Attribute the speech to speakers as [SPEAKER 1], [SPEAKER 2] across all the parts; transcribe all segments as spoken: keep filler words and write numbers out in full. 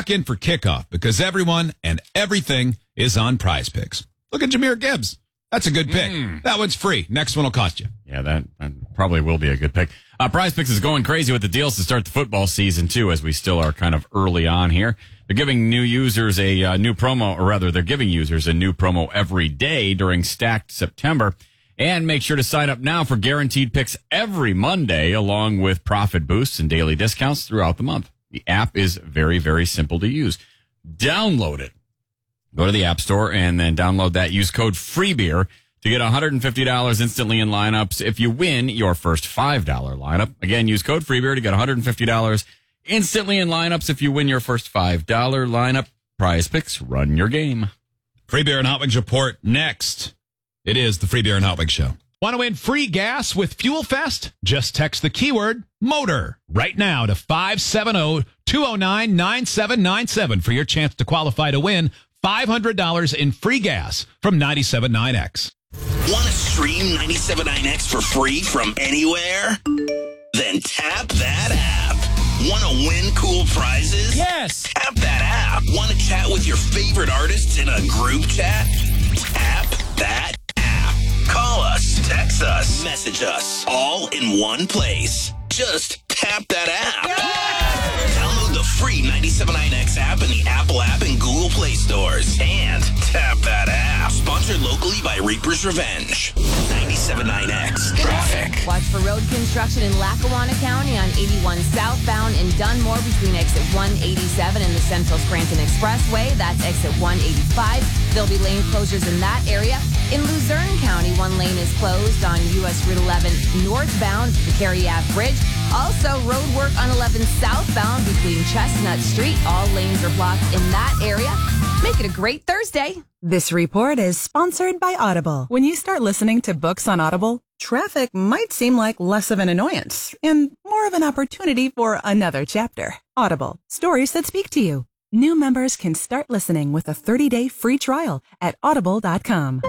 [SPEAKER 1] lock in for kickoff because everyone and everything is on Prize Picks. Look at Jahmyr Gibbs. That's a good pick. Mm. That one's free. Next one will cost you.
[SPEAKER 2] Yeah, that, that probably will be a good pick. Uh, Prize Picks is going crazy with the deals to start the football season, too, as we still are kind of early on here. They're giving new users a uh, new promo, or rather, they're giving users a new promo every day during Stacked September. And make sure to sign up now for guaranteed picks every Monday, along with profit boosts and daily discounts throughout the month. The app is very, very simple to use. Download it. Go to the App Store and then download that. Use code FREEBEER to get one hundred fifty dollars instantly in lineups if you win your first five dollars lineup. Again, use code FREEBEER to get one hundred fifty dollars instantly in lineups if you win your first five dollars lineup. Prize Picks, run your game.
[SPEAKER 1] Free Beer and Hot Wings report next. It is the Free Beer and Hot Wings Show. Want to win free gas with Fuel Fest? Just text the keyword MOTOR right now to five seven zero, two zero nine, nine seven nine seven for your chance to qualify to win five hundred dollars in free gas from ninety-seven point nine X.
[SPEAKER 3] Want to stream ninety-seven point nine X for free from anywhere? Then tap that app. Want to win cool prizes?
[SPEAKER 4] Yes!
[SPEAKER 3] Tap that app. Want to chat with your favorite artists in a group chat? Tap that app. Call us, text us, message us, all in one place. Just tap that app. Yeah! Download the free ninety-seven point nine X app in the Apple app and Google Play stores. And tap that app. Sponsored locally by Reaper's Revenge. ninety-seven point nine X Traffic.
[SPEAKER 5] Watch for road construction in Lackawanna County on eighty-one southbound in Dunmore between exit one eighty-seven and the Central Scranton Expressway. That's exit one eighty-five. There'll be lane closures in that area. In Luzerne County, one lane is closed on U S Route eleven northbound to the Cary Ave Bridge. Also, road work on eleven southbound between Chestnut Street. All lanes are blocked in that area. Make it a great Thursday.
[SPEAKER 6] This report is sponsored by Audible. When you start listening to books on Audible, traffic might seem like less of an annoyance and more of an opportunity for another chapter. Audible, stories that speak to you. New members can start listening with a thirty-day free trial at audible dot com.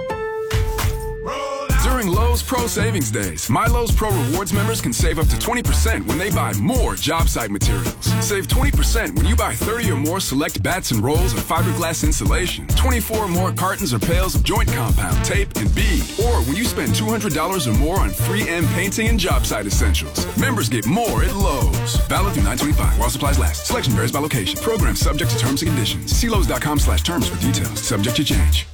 [SPEAKER 7] During Lowe's Pro Savings Days, My Lowe's Pro Rewards members can save up to twenty percent when they buy more job site materials. Save twenty percent when you buy thirty or more select bats and rolls of fiberglass insulation, twenty-four or more cartons or pails of joint compound, tape, and bead. Or when you spend two hundred dollars or more on three M painting and job site essentials. Members get more at Lowe's. Valid through nine twenty-five while supplies last. Selection varies by location. Program subject to terms and conditions. See Lowe's dot com slash terms for details. Subject to change.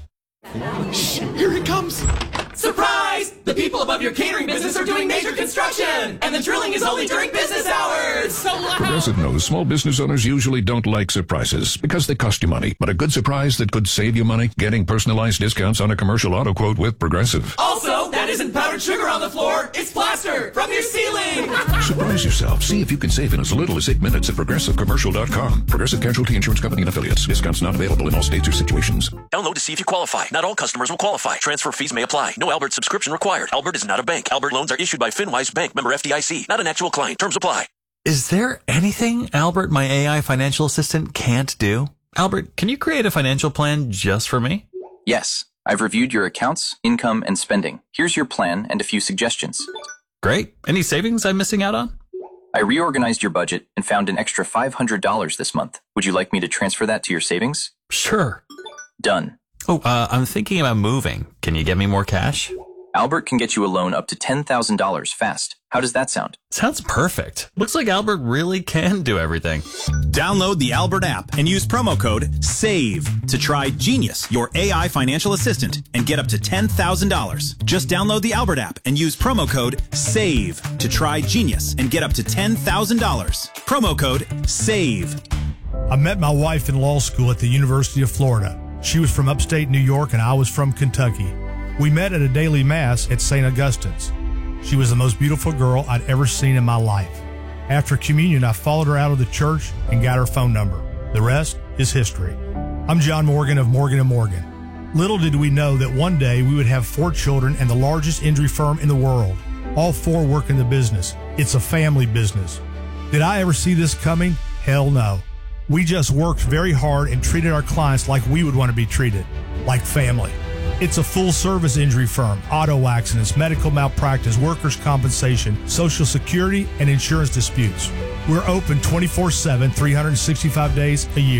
[SPEAKER 4] Shh, here he comes. Surprise! The people above your catering business are doing major construction, and the drilling is only during business hours. So loud.
[SPEAKER 8] Progressive knows small business owners usually don't like surprises because they cost you money. But a good surprise that could save you money? Getting personalized discounts on a commercial auto quote with Progressive.
[SPEAKER 4] Also, that isn't powdered sugar on the floor. It's plaster from your ceiling.
[SPEAKER 8] Surprise yourself. See if you can save in as little as eight minutes at progressive commercial dot com. Progressive Casualty Insurance Company and Affiliates. Discounts not available in all states or situations.
[SPEAKER 9] Download to see if you qualify. Not all customers will qualify. Transfer fees may apply. No Albert subscription required. Albert is not a bank. Albert loans are issued by FinWise Bank, member F D I C. Not an actual client. Terms apply.
[SPEAKER 10] Is there anything Albert, my A I financial assistant, can't do? Albert, can you create a financial plan just for me?
[SPEAKER 11] Yes. I've reviewed your accounts, income, and spending. Here's your plan and a few suggestions.
[SPEAKER 10] Great. Any savings I'm missing out on?
[SPEAKER 11] I reorganized your budget and found an extra five hundred dollars this month. Would you like me to transfer that to your savings?
[SPEAKER 10] Sure.
[SPEAKER 11] Done.
[SPEAKER 10] Oh, uh, I'm thinking about moving. Can you get me more cash?
[SPEAKER 11] Albert can get you a loan up to ten thousand dollars fast. How does that sound?
[SPEAKER 10] Sounds perfect. Looks like Albert really can do everything.
[SPEAKER 12] Download the Albert app and use promo code SAVE to try Genius, your A I financial assistant, and get up to ten thousand dollars. Just download the Albert app and use promo code SAVE to try Genius and get up to ten thousand dollars. Promo code SAVE.
[SPEAKER 13] I met my wife in law school at the University of Florida. She was from upstate New York and I was from Kentucky. We met at a daily mass at Saint Augustine's. She was the most beautiful girl I'd ever seen in my life. After communion, I followed her out of the church and got her phone number. The rest is history. I'm John Morgan of Morgan and Morgan. Little did we know that one day we would have four children and the largest injury firm in the world. All four work in the business. It's a family business. Did I ever see this coming? Hell no. We just worked very hard and treated our clients like we would want to be treated, like family. It's a full-service injury firm, auto accidents, medical malpractice, workers' compensation, Social Security, and insurance disputes. We're open twenty-four seven, three hundred sixty-five days a year.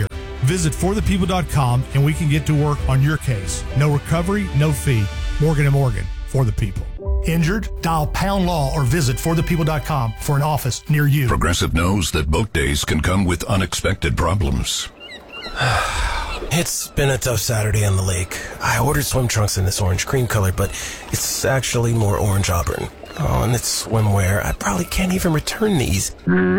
[SPEAKER 13] Visit for the people dot com and we can get to work on your case. No recovery, no fee. Morgan and Morgan, for the people. Injured? Dial pound law or visit for the people dot com for an office near you.
[SPEAKER 8] Progressive knows that boat days can come with unexpected problems.
[SPEAKER 14] It's been a tough Saturday on the lake. I ordered swim trunks in this orange cream color, but it's actually more orange auburn. Oh, and it's swimwear. I probably can't even return these.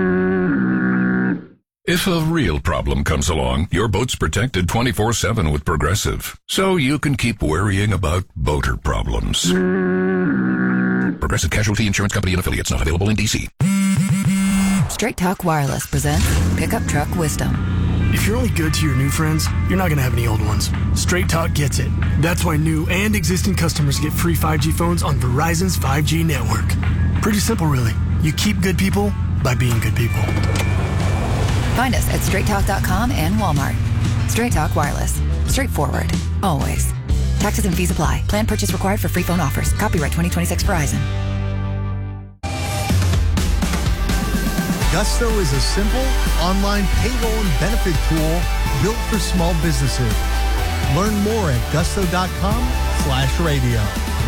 [SPEAKER 8] If a real problem comes along, your boat's protected twenty-four seven with Progressive, so you can keep worrying about boater problems. Progressive Casualty Insurance Company and Affiliates, not available in D C.
[SPEAKER 15] Straight Talk Wireless presents Pickup Truck Wisdom.
[SPEAKER 16] If you're only good to your new friends, you're not going to have any old ones. Straight Talk gets it. That's why new and existing customers get free five G phones on Verizon's five G network. Pretty simple, really. You keep good people by being good people.
[SPEAKER 15] Find us at straight talk dot com and Walmart. Straight Talk Wireless. Straightforward. Always. Taxes and fees apply. Plan purchase required for free phone offers. Copyright twenty twenty-six Verizon.
[SPEAKER 17] Gusto is a simple online payroll and benefit tool built for small businesses. Learn more at gusto dot com slash radio.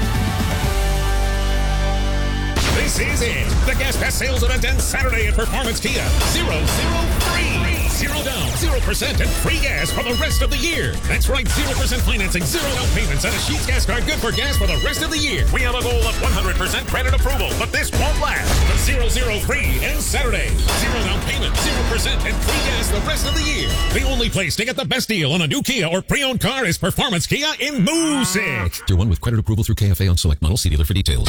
[SPEAKER 18] This is it. The Gas Pass sales event ends Saturday at Performance Kia. Zero, zero, free. Zero down, zero percent, and free gas for the rest of the year. That's right, zero percent financing, zero down payments, and a Sheetz gas card good for gas for the rest of the year. We have a goal of one hundred percent credit approval, but this won't last. The zero, zero, free ends Saturday. Zero down payment, zero percent, and free gas the rest of the year. The only place to get the best deal on a new Kia or pre-owned car is Performance Kia in Moosic.
[SPEAKER 19] Tier one with credit approval through K F A on select models. See dealer for details.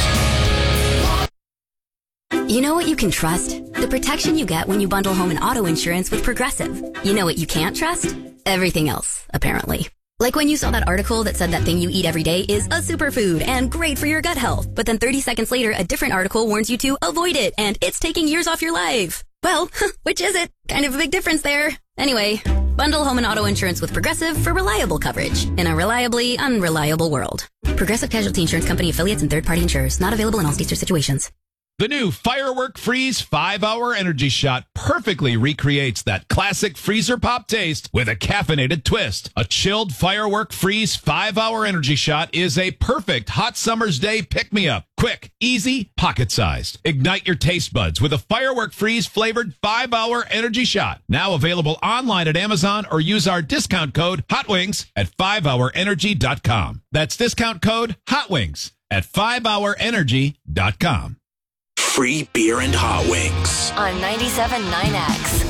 [SPEAKER 20] You know what you can trust? The protection you get when you bundle home and auto insurance with Progressive. You know what you can't trust? Everything else, apparently. Like when you saw that article that said that thing you eat every day is a superfood and great for your gut health, but then thirty seconds later, a different article warns you to avoid it and it's taking years off your life. Well, which is it? Kind of a big difference there. Anyway, bundle home and auto insurance with Progressive for reliable coverage in a reliably unreliable world. Progressive Casualty Insurance Company affiliates and third-party insurers. Not available in all states or situations.
[SPEAKER 1] The new Firework Freeze five hour Energy Shot perfectly recreates that classic freezer pop taste with a caffeinated twist. A chilled Firework Freeze five hour Energy Shot is a perfect hot summer's day pick-me-up. Quick, easy, pocket-sized. Ignite your taste buds with a Firework Freeze flavored five hour Energy Shot. Now available online at Amazon or use our discount code HOTWINGS at five hour energy dot com. That's discount code HOTWINGS at five hour energy dot com.
[SPEAKER 3] Free beer and hot wings.
[SPEAKER 5] On ninety-seven point nine X.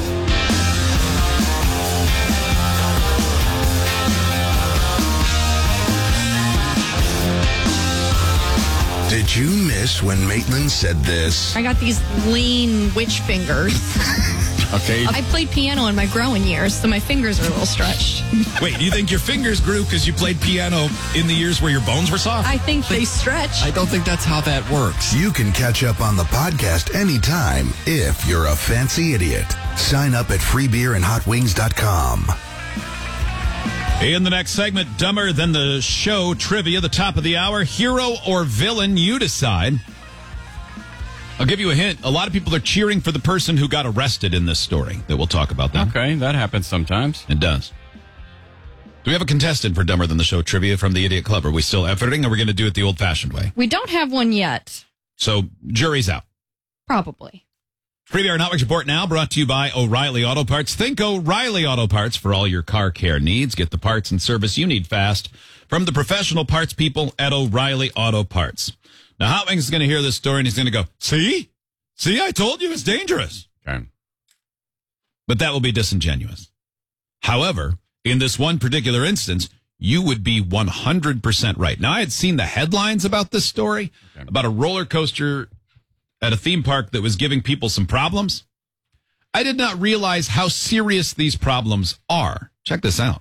[SPEAKER 21] Did you miss when Maitland said this?
[SPEAKER 22] I got these lean witch fingers.
[SPEAKER 2] Okay.
[SPEAKER 22] I played piano in my growing years, so my fingers are a little stretched.
[SPEAKER 1] Wait, do you think your fingers grew because you played piano in the years where your bones were soft?
[SPEAKER 22] I think they stretch.
[SPEAKER 2] I don't think that's how that works.
[SPEAKER 21] You can catch up on the podcast anytime if you're a fancy idiot. Sign up at free beer and hot wings dot com.
[SPEAKER 1] In the next segment, Dumber Than the Show trivia, the top of the hour. Hero or villain, you decide. I'll give you a hint. A lot of people are cheering for the person who got arrested in this story that we'll talk about then.
[SPEAKER 2] Okay, that happens sometimes.
[SPEAKER 1] It does. Do we have a contestant for Dumber Than the Show trivia from the Idiot Club? Are we still efforting, or are we going to do it the old-fashioned way?
[SPEAKER 22] We don't have one yet.
[SPEAKER 1] So, jury's out.
[SPEAKER 22] Probably.
[SPEAKER 1] Free Beer and Hot Wings Report now brought to you by O'Reilly Auto Parts. Think O'Reilly Auto Parts for all your car care needs. Get the parts and service you need fast from the professional parts people at O'Reilly Auto Parts. Now, Hot Wings is going to hear this story and he's going to go, see? See, I told you it's dangerous.
[SPEAKER 2] Okay.
[SPEAKER 1] But that will be disingenuous. However, in this one particular instance, you would be one hundred percent right. Now, I had seen the headlines about this story, okay, about a roller coaster at a theme park that was giving people some problems. I did not realize how serious these problems are. Check this out.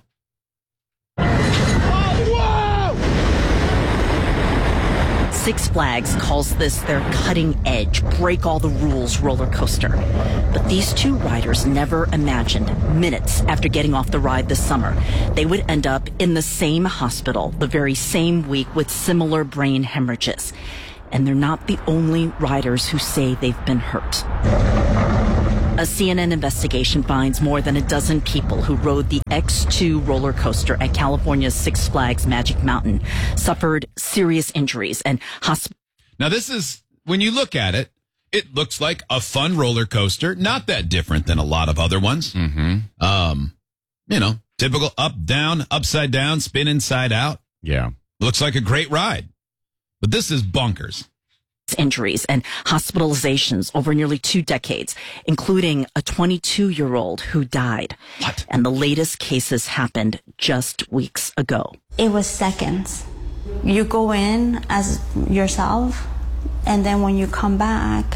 [SPEAKER 23] Six Flags calls this their cutting edge, break all the rules roller coaster. But these two riders never imagined minutes after getting off the ride this summer, they would end up in the same hospital the very same week with similar brain hemorrhages. And they're not the only riders who say they've been hurt. A C N N investigation finds more than a dozen people who rode the X two roller coaster at California's Six Flags Magic Mountain suffered serious injuries and hospital.
[SPEAKER 1] Now, this is, when you look at it, it looks like a fun roller coaster, not that different than a lot of other ones.
[SPEAKER 2] Mm-hmm.
[SPEAKER 1] Um, you know, typical up, down, upside down, spin inside out.
[SPEAKER 2] Yeah.
[SPEAKER 1] Looks like a great ride. But this is bonkers.
[SPEAKER 23] Injuries and hospitalizations over nearly two decades, including a twenty-two-year-old who died.
[SPEAKER 1] What?
[SPEAKER 23] And the latest cases happened just weeks ago.
[SPEAKER 4] It was seconds. You go in as yourself, and then when you come back,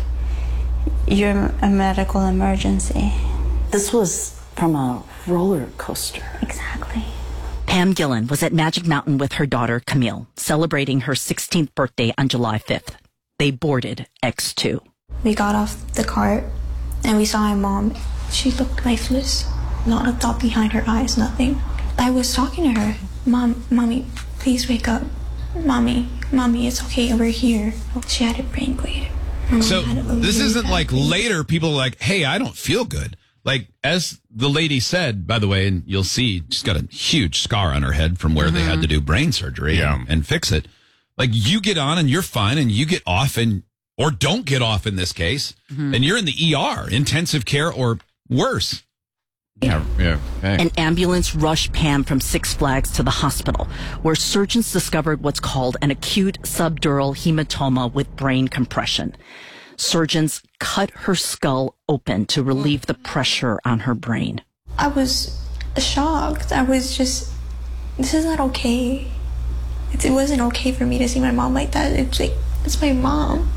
[SPEAKER 4] you're a medical emergency.
[SPEAKER 23] This was from a roller coaster.
[SPEAKER 4] Exactly.
[SPEAKER 23] Pam Gillen was at Magic Mountain with her daughter, Camille, celebrating her sixteenth birthday on July fifth. They boarded X two.
[SPEAKER 4] We got off the cart, and we saw my mom. She looked lifeless. Not a thought behind her eyes, nothing. I was talking to her. Mom, Mommy, please wake up. Mommy, Mommy, it's okay, we're here. She had a brain bleed.
[SPEAKER 1] So this isn't like later people are like, hey, I don't feel good. Like, as the lady said, by the way, and you'll see, she's got a huge scar on her head from where mm-hmm. they had to do brain surgery
[SPEAKER 2] yeah.
[SPEAKER 1] and, and fix it. Like, you get on and you're fine, and you get off and, or don't get off in this case, mm-hmm. and you're in the E R, intensive care, or worse.
[SPEAKER 2] Yeah, yeah. Hey.
[SPEAKER 23] An ambulance rushed Pam from Six Flags to the hospital, where surgeons discovered what's called an acute subdural hematoma with brain compression. Surgeons cut her skull open to relieve the pressure on her brain.
[SPEAKER 4] I was shocked. I was just, this is not okay. It, it wasn't okay for me to see my mom like that. It's like, it's my mom.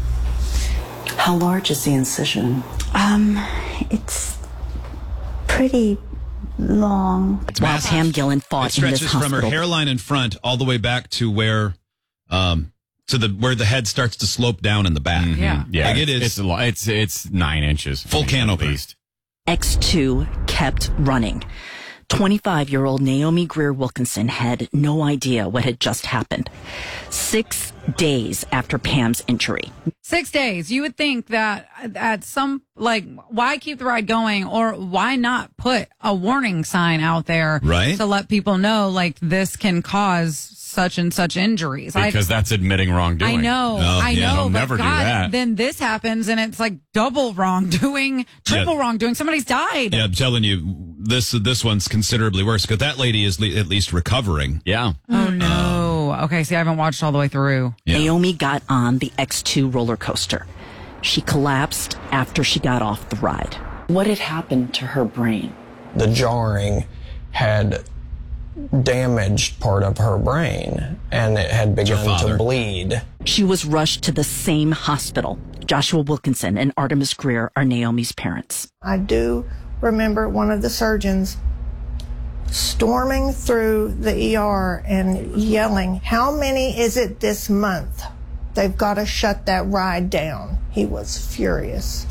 [SPEAKER 23] How large is the incision?
[SPEAKER 4] Um, it's pretty long.
[SPEAKER 1] It's
[SPEAKER 23] While
[SPEAKER 1] massive.
[SPEAKER 23] Pam Gillen fought
[SPEAKER 1] It stretches
[SPEAKER 23] in this hospital.
[SPEAKER 1] from her hairline in front all the way back to where, um, to the where the head starts to slope down in the back.
[SPEAKER 2] Mm-hmm.
[SPEAKER 23] Yeah.
[SPEAKER 2] yeah.
[SPEAKER 1] Like it is.
[SPEAKER 2] It's a lot. It's it's nine inches.
[SPEAKER 1] Full canopy.
[SPEAKER 2] At least.
[SPEAKER 23] X two kept running. twenty-five-year-old Naomi Greer Wilkinson had no idea what had just happened. Six days after Pam's injury.
[SPEAKER 6] Six days. You would think that at some, like, why keep the ride going, or why not put a warning sign out there
[SPEAKER 1] right.
[SPEAKER 6] to let people know, like, this can cause such and such injuries?
[SPEAKER 2] Because I, that's admitting wrongdoing.
[SPEAKER 6] I know.
[SPEAKER 2] Oh,
[SPEAKER 6] I
[SPEAKER 2] yeah.
[SPEAKER 6] know.
[SPEAKER 2] They'll
[SPEAKER 6] but
[SPEAKER 2] never
[SPEAKER 6] God,
[SPEAKER 2] do that.
[SPEAKER 6] Then this happens, and it's like double wrongdoing, triple
[SPEAKER 1] Yeah.
[SPEAKER 6] wrongdoing. Somebody's died.
[SPEAKER 1] Yeah, I'm telling you, this this one's considerably worse because that lady is le- at least recovering.
[SPEAKER 2] Yeah.
[SPEAKER 6] Oh, no. Okay, see, I haven't watched all the way through.
[SPEAKER 1] Yeah.
[SPEAKER 23] Naomi got on the X two roller coaster. She collapsed after she got off the ride. What had happened to her brain?
[SPEAKER 7] The jarring had damaged part of her brain, and it had begun to bleed.
[SPEAKER 23] She was rushed to the same hospital. Joshua Wilkinson and Artemis Greer are Naomi's parents.
[SPEAKER 24] I do remember one of the surgeons storming through the E R and yelling, "How many is it this month? They've got to shut that ride down." He was furious.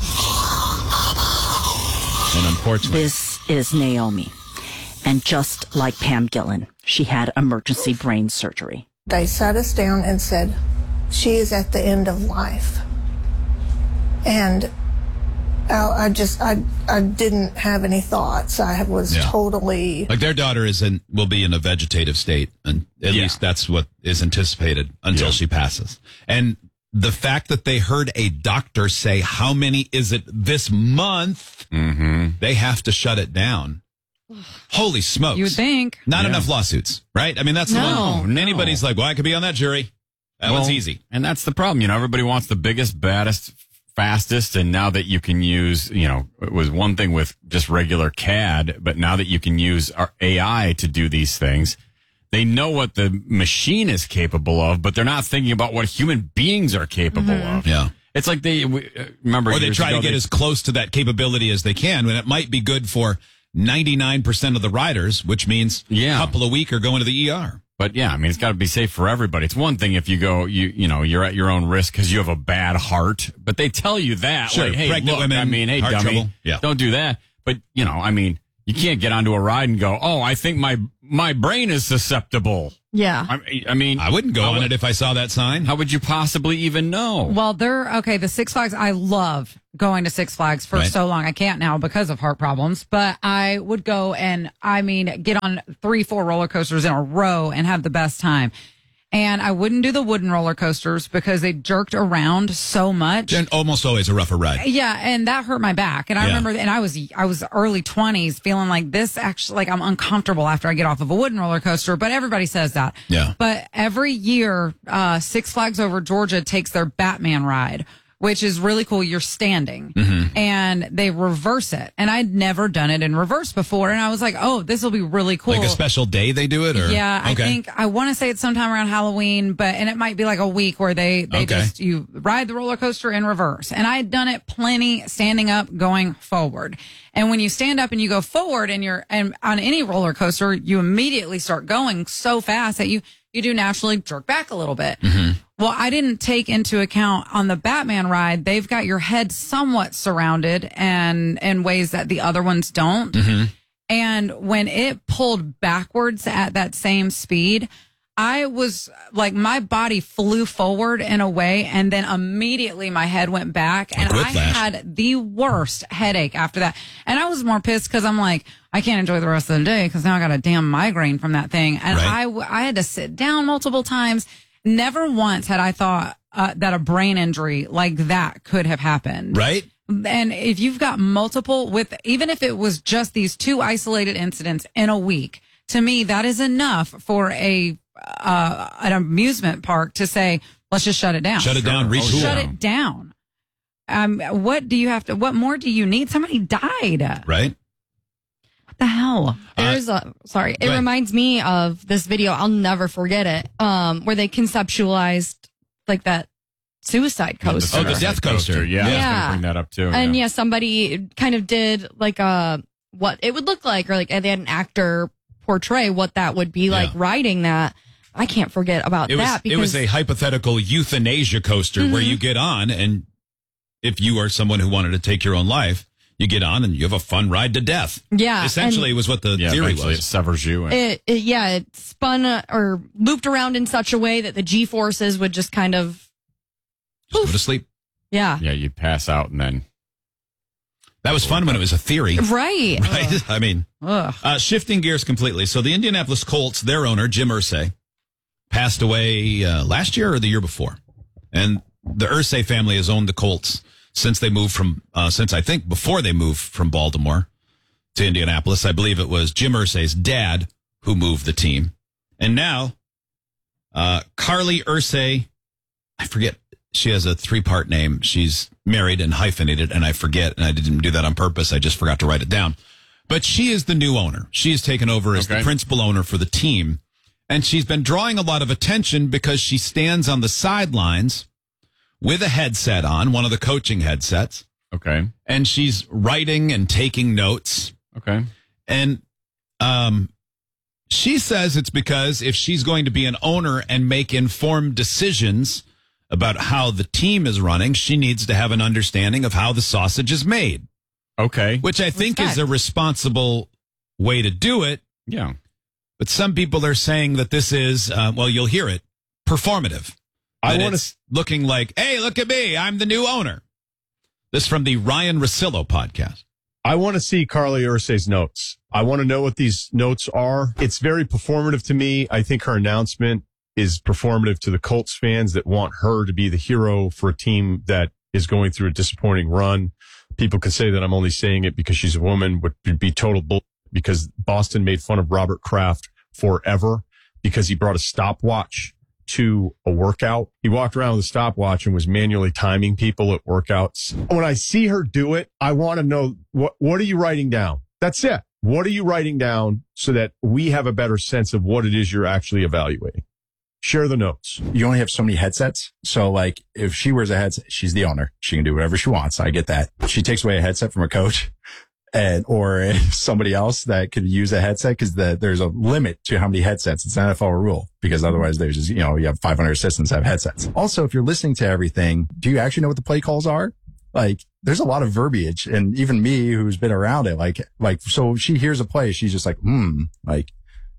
[SPEAKER 1] And unfortunately,
[SPEAKER 23] this is Naomi. And just like Pam Gillen, she had emergency brain surgery.
[SPEAKER 24] They sat us down and said, "She is at the end of life." And I just, I, I didn't have any thoughts. I was
[SPEAKER 1] Yeah.
[SPEAKER 24] totally...
[SPEAKER 1] like their daughter is in, will be in a vegetative state, and at
[SPEAKER 2] Yeah.
[SPEAKER 1] least that's what is anticipated until
[SPEAKER 2] Yeah.
[SPEAKER 1] she passes. And the fact that they heard a doctor say, "How many is it this month?"
[SPEAKER 2] Mm-hmm.
[SPEAKER 1] They have to shut it down. Holy smokes!
[SPEAKER 6] You would think.
[SPEAKER 1] Not
[SPEAKER 2] Yeah.
[SPEAKER 1] enough lawsuits, right? I mean, that's
[SPEAKER 6] No.
[SPEAKER 1] the one.
[SPEAKER 2] No.
[SPEAKER 1] Anybody's like, "Well, I could be on that jury." That
[SPEAKER 2] Well,
[SPEAKER 1] one's easy.
[SPEAKER 2] And that's the problem. You know, everybody wants the biggest, baddest, fastest. And now that you can use, you know, it was one thing with just regular C A D, but now that you can use our A I to do these things, they know what the machine is capable of, but they're not thinking about what human beings are capable
[SPEAKER 6] Mm-hmm.
[SPEAKER 2] of.
[SPEAKER 1] Yeah.
[SPEAKER 2] It's like they, we, uh, remember,
[SPEAKER 1] Or they
[SPEAKER 2] years
[SPEAKER 1] try
[SPEAKER 2] ago,
[SPEAKER 1] to get
[SPEAKER 2] they-
[SPEAKER 1] as close to that capability as they can, when it might be good for ninety-nine percent of the riders, which means
[SPEAKER 2] Yeah.
[SPEAKER 1] a couple a week are going to the E R.
[SPEAKER 2] But yeah, I mean, it's got to be safe for everybody. It's one thing if you go, you you know, you're at your own risk because you have a bad heart. But they tell you that,
[SPEAKER 1] Sure,
[SPEAKER 2] like, hey,
[SPEAKER 1] pregnant
[SPEAKER 2] look,
[SPEAKER 1] women,
[SPEAKER 2] I mean, hey,
[SPEAKER 1] heart
[SPEAKER 2] dummy,
[SPEAKER 1] trouble. Yeah.
[SPEAKER 2] don't do that. But you know, I mean, you can't get onto a ride and go, oh, I think my my brain is susceptible.
[SPEAKER 22] Yeah.
[SPEAKER 2] I, I mean,
[SPEAKER 1] I wouldn't go on
[SPEAKER 2] would,
[SPEAKER 1] it if I saw that sign.
[SPEAKER 2] How would you possibly even know?
[SPEAKER 6] Well, they're okay. The Six Flags, I love going to Six Flags for
[SPEAKER 1] Right.
[SPEAKER 6] so long. I can't now because of heart problems, but I would go and, I mean, get on three, four roller coasters in a row and have the best time. And I wouldn't do the wooden roller coasters because they jerked around so much.
[SPEAKER 1] And almost always a rougher ride.
[SPEAKER 6] Yeah, and that hurt my back. And I
[SPEAKER 1] Yeah.
[SPEAKER 6] remember, and I was I was early twenties, feeling like this actually, like I'm uncomfortable after I get off of a wooden roller coaster. But everybody says that.
[SPEAKER 1] Yeah.
[SPEAKER 6] But every year, uh, Six Flags Over Georgia takes their Batman ride, which is really cool. You're standing,
[SPEAKER 1] Mm-hmm.
[SPEAKER 6] and they reverse it. And I'd never done it in reverse before, and I was like, oh, this will be really cool.
[SPEAKER 1] Like a special day they do it? Or
[SPEAKER 6] Yeah, I
[SPEAKER 1] Okay.
[SPEAKER 6] think I want to say it's sometime around Halloween, but and it might be like a week where they they
[SPEAKER 1] Okay.
[SPEAKER 6] just you ride the roller coaster in reverse. And I had done it plenty, standing up, going forward. And when you stand up and you go forward, and you're and on any roller coaster, you immediately start going so fast that you you do naturally jerk back a little bit. Well, I didn't take into account on the Batman ride, they've got your head somewhat surrounded and in ways that the other ones don't. And when it pulled backwards at that same speed, I was like, my body flew forward in a way, and then immediately my head went back, and I
[SPEAKER 1] whiplash.
[SPEAKER 6] had the worst headache after that. And I was more pissed because I'm like, I can't enjoy the rest of the day because now I got a damn migraine from that thing. And
[SPEAKER 1] Right.
[SPEAKER 6] I, w- I had to sit down multiple times. Never once had I thought uh, that a brain injury like that could have happened.
[SPEAKER 1] Right?
[SPEAKER 6] And if you've got multiple with, even if it was just these two isolated incidents in a week, to me, that is enough for a, uh, an amusement park to say, let's just shut it down.
[SPEAKER 1] Shut it down, retool.
[SPEAKER 6] Shut it down. Um, what do you have to, what more do you need? Somebody died.
[SPEAKER 1] Right?
[SPEAKER 6] What the hell?
[SPEAKER 22] There's a sorry. It
[SPEAKER 1] ahead.
[SPEAKER 22] reminds me of this video. I'll never forget it. Um, where they conceptualized like that suicide coaster.
[SPEAKER 1] Oh, the death coaster.
[SPEAKER 2] Yeah, I was
[SPEAKER 22] Yeah.
[SPEAKER 2] gonna bring that up too.
[SPEAKER 22] And
[SPEAKER 2] yeah.
[SPEAKER 22] yeah, somebody kind of did like a what it would look like, or like they had an actor portray what that would be like
[SPEAKER 1] Yeah.
[SPEAKER 22] riding that. I can't forget about
[SPEAKER 1] It was,
[SPEAKER 22] that because
[SPEAKER 1] it was a hypothetical euthanasia coaster where you get on, and if you are someone who wanted to take your own life, you get on and you have a fun ride to death.
[SPEAKER 22] Yeah,
[SPEAKER 1] Essentially
[SPEAKER 22] and-
[SPEAKER 1] was what the
[SPEAKER 2] yeah,
[SPEAKER 1] theory
[SPEAKER 2] eventually
[SPEAKER 1] was.
[SPEAKER 2] it severs you. And,
[SPEAKER 22] it, it yeah, it spun uh, or looped around in such a way that the G forces would just kind of
[SPEAKER 1] Just go to sleep.
[SPEAKER 22] yeah.
[SPEAKER 2] yeah, you pass out and then.
[SPEAKER 1] That was fun when it was a theory.
[SPEAKER 22] Right.
[SPEAKER 1] Right? I mean,
[SPEAKER 6] Ugh.
[SPEAKER 1] uh, shifting gears completely. So the Indianapolis Colts, their owner, Jim Irsay, passed away uh, last year or the year before. And the Irsay family has owned the Colts since they moved from, uh, since I think before they moved from Baltimore to Indianapolis. I believe it was Jim Irsay's dad who moved the team. And now, uh, Carly Irsay, I forget, she has a three-part name. She's married and hyphenated, and I forget, and I didn't do that on purpose. I just forgot to write it down. But she is the new owner. She has taken over as
[SPEAKER 2] Okay.
[SPEAKER 1] the principal owner for the team. And she's been drawing a lot of attention because she stands on the sidelines with a headset on, one of the coaching headsets.
[SPEAKER 2] Okay.
[SPEAKER 1] And she's writing and taking notes.
[SPEAKER 2] Okay.
[SPEAKER 1] And um, she says it's because if she's going to be an owner and make informed decisions about how the team is running, she needs to have an understanding of how the sausage is made.
[SPEAKER 2] Okay.
[SPEAKER 1] Which I think
[SPEAKER 22] Respect.
[SPEAKER 1] is a responsible way to do it.
[SPEAKER 2] Yeah.
[SPEAKER 1] But some people are saying that this is, uh, well, you'll hear it, performative.
[SPEAKER 9] I
[SPEAKER 1] That
[SPEAKER 9] wanna
[SPEAKER 1] it's looking like, hey, look at me, I'm the new owner. This from the Ryan Russillo podcast.
[SPEAKER 9] I want to see Carly Irsay's notes. I want to know what these notes are. It's very performative to me. I think her announcement is performative to the Colts fans that want her to be the hero for a team that is going through a disappointing run. People could say that I'm only saying it because she's a woman, would be total bull, because Boston made fun of Robert Kraft forever because he brought a stopwatch to a workout. He walked around with a stopwatch and was manually timing people at workouts. When I see her do it, I want to know, what, what are you writing down? That's it. What are you writing down so that we have a better sense of what it is you're actually evaluating? Share the notes.
[SPEAKER 10] You only have so many headsets. So like if she wears a headset, she's the owner. She can do whatever she wants. I get that. She takes away a headset from a coach and, or somebody else that could use a headset, because the, there's a limit to how many headsets. It's an N F L rule, because otherwise there's just, you know, you have five hundred assistants that have headsets. Also, if you're listening to everything, do you actually know what the play calls are? Like there's a lot of verbiage, and even me who's been around it, like, like, so she hears a play. She's just like, hmm, like,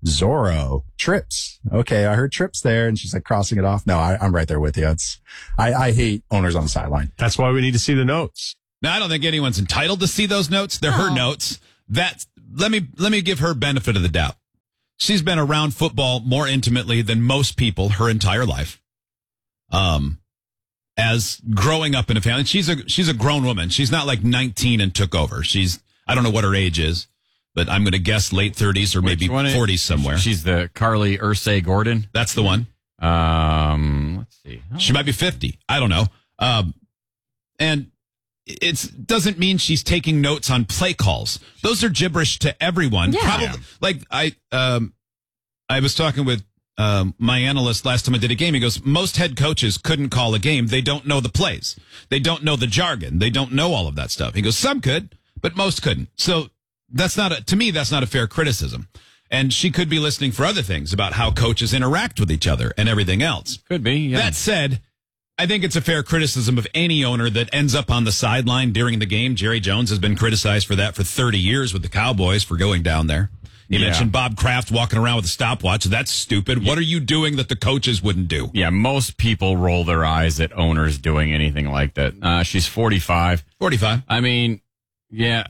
[SPEAKER 10] Zorro, Trips. Okay, I heard Trips there, and she's like crossing it off. No, I, I'm right there with you. It's I, I hate owners on the sideline.
[SPEAKER 9] That's why we need to see the notes.
[SPEAKER 1] Now, I don't think anyone's entitled to see those notes. They're her notes. That's let me let me give her benefit of the doubt. She's been around football more intimately than most people her entire life. Um, as growing up in a family, she's a she's a grown woman. She's not like nineteen and took over. She's I don't know what her age is, but I'm going to guess late thirties or maybe forties somewhere.
[SPEAKER 2] She's the Carly Ursay Gordon.
[SPEAKER 1] That's the one.
[SPEAKER 2] Um, let's see.
[SPEAKER 1] She might be fifty. I don't know. Um, and it doesn't mean she's taking notes on play calls. Those are gibberish to everyone.
[SPEAKER 22] Yeah.
[SPEAKER 1] Probably, like I, um, I was talking with um, my analyst last time I did a game. He goes, most head coaches couldn't call a game. They don't know the plays. They don't know the jargon. They don't know all of that stuff. He goes, some could, but most couldn't. So that's not a, to me, that's not a fair criticism. And she could be listening for other things about how coaches interact with each other and everything else.
[SPEAKER 2] Could be. Yeah.
[SPEAKER 1] That said, I think it's a fair criticism of any owner that ends up on the sideline during the game. Jerry Jones has been criticized for that for thirty years with the Cowboys for going down there. You
[SPEAKER 2] Yeah.
[SPEAKER 1] mentioned Bob Kraft walking around with a stopwatch. That's stupid. What are you doing that the coaches wouldn't do?
[SPEAKER 2] Yeah, most people roll their eyes at owners doing anything like that. Uh, she's forty-five.
[SPEAKER 1] forty-five.
[SPEAKER 2] I mean, yeah.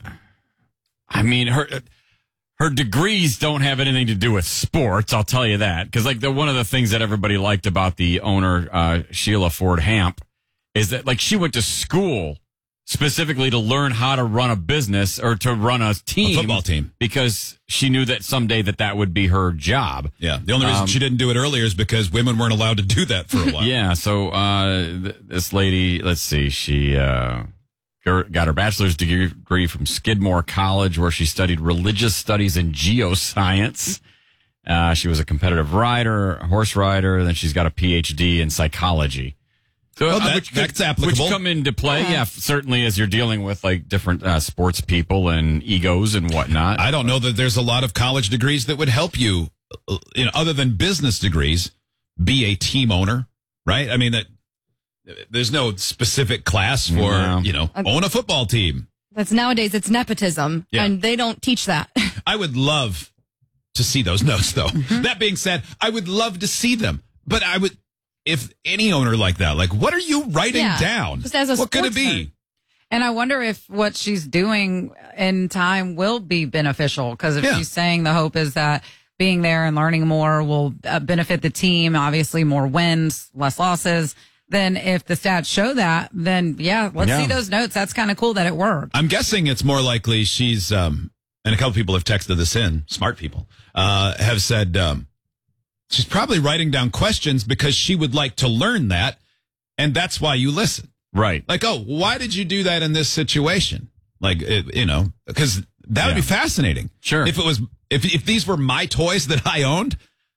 [SPEAKER 2] I mean, her her degrees don't have anything to do with sports, I'll tell you that. Because, like, the one of the things that everybody liked about the owner, uh, Sheila Ford Hamp, is that, like, she went to school specifically to learn how to run a business or to run a team.
[SPEAKER 1] A football team.
[SPEAKER 2] Because she knew that someday that that would be her job.
[SPEAKER 1] Yeah. The only reason
[SPEAKER 2] Um,
[SPEAKER 1] she didn't do it earlier is because women weren't allowed to do that for a while.
[SPEAKER 2] Yeah, so uh, th- this lady, let's see, she uh, ger- got her bachelor's degree from Skidmore College, where she studied religious studies and geoscience. Uh, she was a competitive rider, a horse rider, and then she's got a P H D in psychology. So
[SPEAKER 1] Well,
[SPEAKER 2] uh,
[SPEAKER 1] that-
[SPEAKER 2] which could-
[SPEAKER 1] that's applicable.
[SPEAKER 2] Which come into play, yeah, f- certainly as you're dealing with like different uh, sports people and egos and whatnot.
[SPEAKER 1] I don't know that there's a lot of college degrees that would help you, uh, you know, other than business degrees, be a team owner, right? I mean, that there's no specific class for,
[SPEAKER 2] No.
[SPEAKER 1] you know, own a football team.
[SPEAKER 22] That's nowadays it's nepotism,
[SPEAKER 1] Yeah.
[SPEAKER 22] and they don't teach that.
[SPEAKER 1] I would love to see those notes, though.
[SPEAKER 22] Mm-hmm.
[SPEAKER 1] That being said, I would love to see them, but I would, if any owner like that, like, what are you writing
[SPEAKER 22] Yeah,
[SPEAKER 1] down?
[SPEAKER 22] just as a
[SPEAKER 1] What could it
[SPEAKER 22] sports
[SPEAKER 1] be?
[SPEAKER 22] fan.
[SPEAKER 6] And I wonder if what she's doing in time will be beneficial. Because if
[SPEAKER 1] Yeah.
[SPEAKER 6] she's saying the hope is that being there and learning more will uh, benefit the team, obviously more wins, less losses. Then if the stats show that, then yeah, let's
[SPEAKER 1] Yeah.
[SPEAKER 6] see those notes. That's kind of cool that it worked.
[SPEAKER 1] I'm guessing it's more likely she's, um, and a couple people have texted this in, smart people, uh, have said, um, she's probably writing down questions because she would like to learn that. And that's why you listen.
[SPEAKER 2] Right.
[SPEAKER 1] Like, oh, why did you do that in this situation? Like, it, you know, because that would
[SPEAKER 2] Yeah.
[SPEAKER 1] be fascinating.
[SPEAKER 2] Sure.
[SPEAKER 1] If it was, if, if these were my toys that I owned,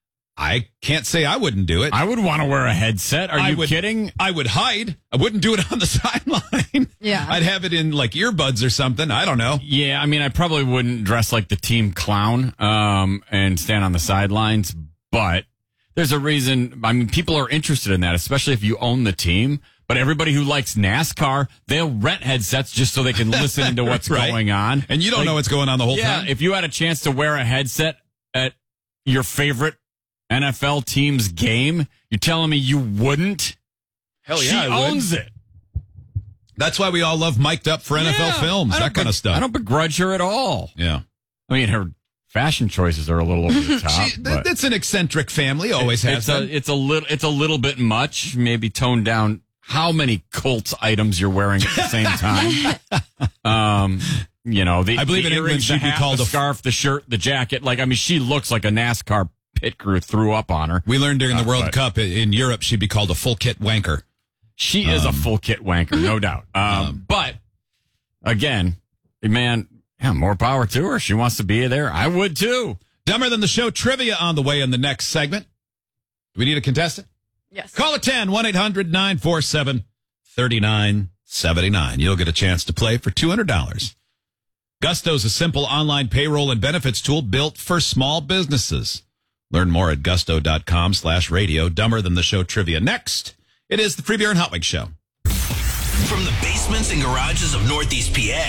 [SPEAKER 1] I can't say I wouldn't do it.
[SPEAKER 2] I would want to wear a headset. Are
[SPEAKER 1] I
[SPEAKER 2] you
[SPEAKER 1] would-
[SPEAKER 2] kidding?
[SPEAKER 1] I would hide. I wouldn't do it on the sideline.
[SPEAKER 22] Yeah.
[SPEAKER 1] I'd have it in like earbuds or something. I don't know.
[SPEAKER 2] Yeah, I mean, I probably wouldn't dress like the team clown um, and stand on the sidelines, but there's a reason. I mean, people are interested in that, especially if you own the team. But everybody who likes NASCAR, they'll rent headsets just so they can listen to what's
[SPEAKER 1] Right.
[SPEAKER 2] going on.
[SPEAKER 1] And you don't
[SPEAKER 2] Like,
[SPEAKER 1] know what's going on the whole
[SPEAKER 2] yeah,
[SPEAKER 1] time.
[SPEAKER 2] if you had a chance to wear a headset at your favorite N F L team's game, you're telling me you wouldn't?
[SPEAKER 1] Hell
[SPEAKER 2] She
[SPEAKER 1] yeah, I would.
[SPEAKER 2] owns it.
[SPEAKER 1] That's why we all love mic'd up for N F L
[SPEAKER 2] Yeah,
[SPEAKER 1] films,
[SPEAKER 2] I
[SPEAKER 1] that
[SPEAKER 2] don't
[SPEAKER 1] kind
[SPEAKER 2] be-
[SPEAKER 1] of stuff.
[SPEAKER 2] I don't begrudge her at all.
[SPEAKER 1] Yeah.
[SPEAKER 2] I mean, her fashion choices are a little over the top.
[SPEAKER 1] She,
[SPEAKER 2] but
[SPEAKER 1] that's an eccentric family, always
[SPEAKER 2] it's
[SPEAKER 1] has
[SPEAKER 2] a,
[SPEAKER 1] been.
[SPEAKER 2] it's a little it's a little bit much. Maybe tone down how many Colts items you're wearing at the same time. um, you know, the
[SPEAKER 1] I believe
[SPEAKER 2] the
[SPEAKER 1] in England
[SPEAKER 2] earrings,
[SPEAKER 1] she'd
[SPEAKER 2] the
[SPEAKER 1] be
[SPEAKER 2] hat,
[SPEAKER 1] called
[SPEAKER 2] the
[SPEAKER 1] a-
[SPEAKER 2] scarf, the shirt, the jacket. Like, I mean, she looks like a NASCAR pit crew threw up on her.
[SPEAKER 1] We learned during the
[SPEAKER 2] Uh,
[SPEAKER 1] World
[SPEAKER 2] but-
[SPEAKER 1] Cup in- in Europe, she'd be called a full kit wanker.
[SPEAKER 2] She is a
[SPEAKER 1] Um,
[SPEAKER 2] full kit wanker, no doubt. Um, but again, man, yeah, more power to her. She wants to be there. I would too.
[SPEAKER 1] Dumber Than the Show trivia on the way in the next segment. Do we need a contestant?
[SPEAKER 22] Yes.
[SPEAKER 1] Call it ten, one eight hundred nine four seven three nine seven nine. You'll get a chance to play for two hundred dollars. Gusto's a simple online payroll and benefits tool built for small businesses. Learn more at gusto.com slash radio. Dumber Than the Show trivia. Next, it is the Free Beer and Hot Wings Show.
[SPEAKER 3] From the basements and garages of Northeast P A